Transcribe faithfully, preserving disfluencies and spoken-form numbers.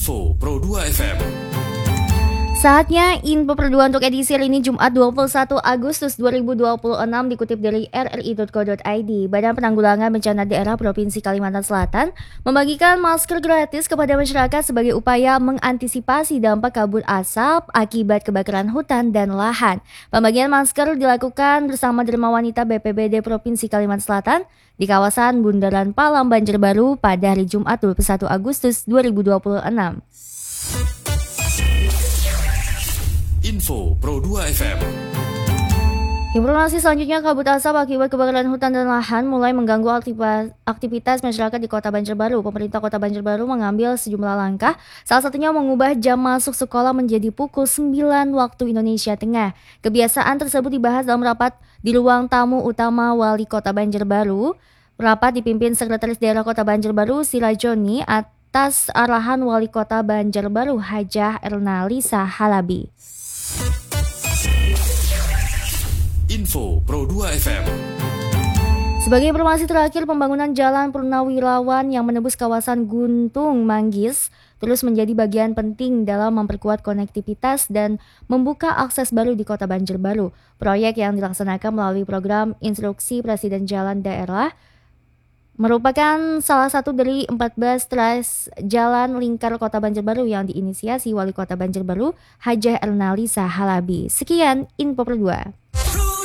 Info Pro dua F M. Saatnya Info Pro dua untuk edisi hari ini Jumat dua puluh satu Agustus dua ribu dua puluh enam dikutip dari r r i dot co dot i d. Badan Penanggulangan Bencana Daerah Provinsi Kalimantan Selatan membagikan masker gratis kepada masyarakat sebagai upaya mengantisipasi dampak kabut asap akibat kebakaran hutan dan lahan. Pembagian masker dilakukan bersama Derma Wanita B P B D Provinsi Kalimantan Selatan di kawasan Bundaran Palang Banjarbaru pada hari Jumat dua puluh satu Agustus dua ribu dua puluh enam. Info Pro dua F M. Informasi selanjutnya, kabut asap akibat kebakaran hutan dan lahan mulai mengganggu aktivitas masyarakat di Kota Banjarbaru. Pemerintah Kota Banjarbaru mengambil sejumlah langkah, salah satunya mengubah jam masuk sekolah menjadi pukul sembilan waktu Indonesia Tengah. Kebiasaan tersebut dibahas dalam rapat di ruang tamu utama Wali Kota Banjarbaru. Rapat dipimpin Sekretaris Daerah Kota Banjarbaru Sila Joni atas arahan Wali Kota Banjarbaru Hajah Erna Lisa Halabi. Info Pro dua F M. Sebagai informasi terakhir, pembangunan Jalan Purnawirawan yang menembus kawasan Guntung Manggis terus menjadi bagian penting dalam memperkuat konektivitas dan membuka akses baru di Kota Banjarbaru. Proyek yang dilaksanakan melalui program Instruksi Presiden Jalan Daerah merupakan salah satu dari empat belas trase jalan lingkar Kota Banjarbaru yang diinisiasi Wali Kota Banjarbaru Hajah Erna Lisa Halabi. Sekian Info Pro dua.